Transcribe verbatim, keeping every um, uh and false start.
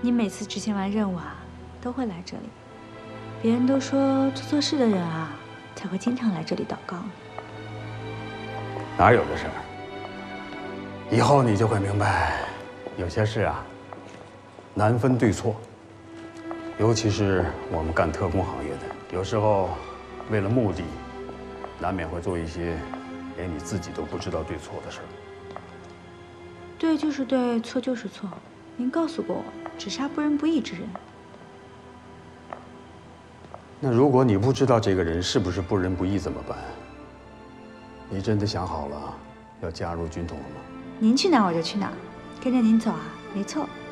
你每次执行完任务啊，都会来这里。别人都说做错事的人啊，才会经常来这里祷告。 哪有这事儿？以后你就会明白，有些事啊，难分对错。尤其是我们干特工行业的，有时候为了目的，难免会做一些连你自己都不知道对错的事儿。 对就是对，错就是错。您告诉过我，只杀不仁不义之人。 那如果你不知道这个人是不是不仁不义怎么办？你真的想好了要加入军统了吗？ 您去哪儿我就去哪儿，跟着您走啊，没错。